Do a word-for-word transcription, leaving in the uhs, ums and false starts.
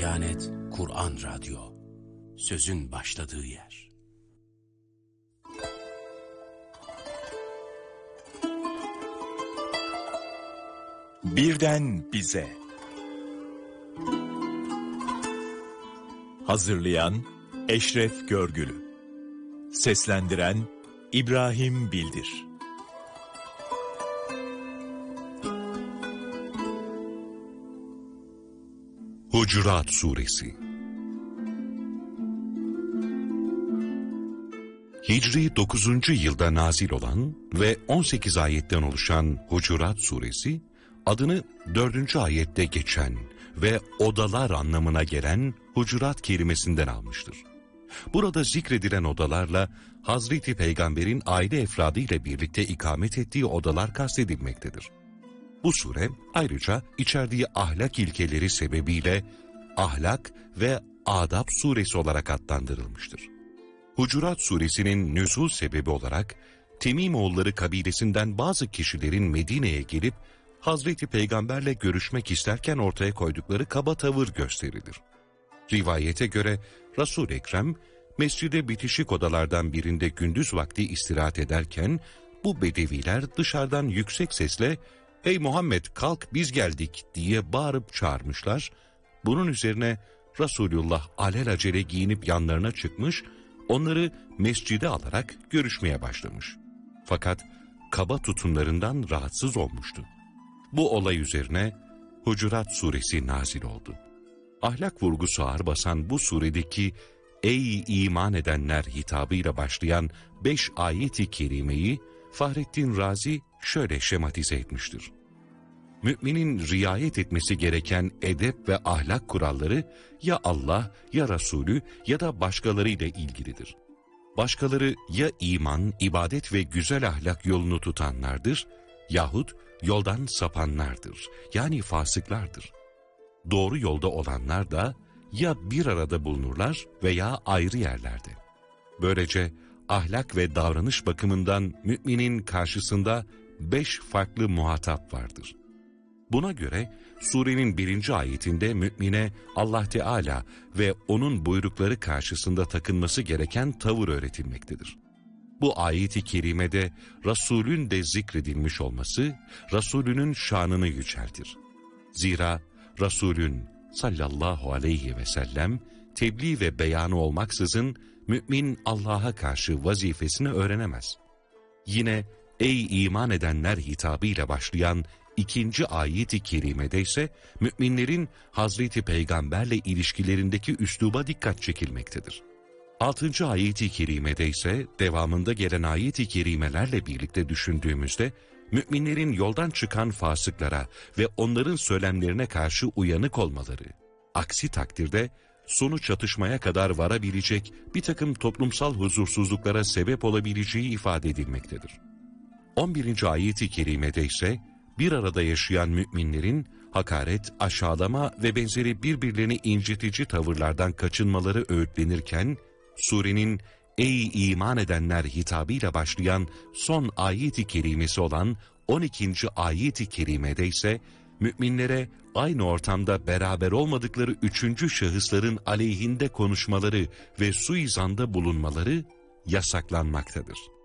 Diyanet Kur'an Radyo, sözün başladığı yer. Birden bize. Hazırlayan Eşref Görgülü. Seslendiren İbrahim Bildir. Hucurat Suresi. Hicri dokuzuncu yılda nazil olan ve on sekiz ayetten oluşan Hucurat Suresi, adını dördüncü ayette geçen ve odalar anlamına gelen hucurat kelimesinden almıştır. Burada zikredilen odalarla Hazreti Peygamber'in aile efradı ile birlikte ikamet ettiği odalar kastedilmektedir. Bu sure ayrıca içerdiği ahlak ilkeleri sebebiyle Ahlak ve Adab suresi olarak adlandırılmıştır. Hucurat suresinin nüzul sebebi olarak Temimoğulları kabilesinden bazı kişilerin Medine'ye gelip Hazreti Peygamberle görüşmek isterken ortaya koydukları kaba tavır gösterilir. Rivayete göre Resul-i Ekrem mescide bitişik odalardan birinde gündüz vakti istirahat ederken bu bedeviler dışarıdan yüksek sesle "Ey Muhammed kalk biz geldik" diye bağırıp çağırmışlar. Bunun üzerine Resulullah alelacele giyinip yanlarına çıkmış, onları mescide alarak görüşmeye başlamış. Fakat kaba tutumlarından rahatsız olmuştu. Bu olay üzerine Hucurat suresi nazil oldu. Ahlak vurgusu ağır basan bu suredeki "Ey iman edenler" hitabıyla başlayan beş ayet-i kerimeyi Fahrettin Razi şöyle şematize etmiştir. Müminin riayet etmesi gereken edep ve ahlak kuralları ya Allah, ya Resulü ya da başkalarıyla ilgilidir. Başkaları ya iman, ibadet ve güzel ahlak yolunu tutanlardır yahut yoldan sapanlardır, yani fasıklardır. Doğru yolda olanlar da ya bir arada bulunurlar veya ayrı yerlerde. Böylece ahlak ve davranış bakımından müminin karşısında beş farklı muhatap vardır. Buna göre surenin birinci ayetinde mümine Allah Teala ve onun buyrukları karşısında takınması gereken tavır öğretilmektedir. Bu ayet-i kerimede Resulün de zikredilmiş olması, Resulünün şanını yüceltir. Zira Resulün sallallahu aleyhi ve sellem tebliğ ve beyanı olmaksızın mümin Allah'a karşı vazifesini öğrenemez. Yine "Ey iman edenler" hitabıyla başlayan İkinci ayet-i kerimede ise müminlerin Hazreti Peygamberle ilişkilerindeki üsluba dikkat çekilmektedir. Altıncı ayet-i kerimede ise devamında gelen ayet-i kerimelerle birlikte düşündüğümüzde müminlerin yoldan çıkan fasıklara ve onların söylemlerine karşı uyanık olmaları, aksi takdirde sonu çatışmaya kadar varabilecek bir takım toplumsal huzursuzluklara sebep olabileceği ifade edilmektedir. on birinci ayet-i kerimede ise bir arada yaşayan müminlerin hakaret, aşağılama ve benzeri birbirlerini incitici tavırlardan kaçınmaları öğütlenirken, surenin "Ey iman edenler" hitabıyla başlayan son ayet-i kerimesi olan on ikinci ayet-i kerimede ise müminlere aynı ortamda beraber olmadıkları üçüncü şahısların aleyhinde konuşmaları ve suizanda bulunmaları yasaklanmaktadır.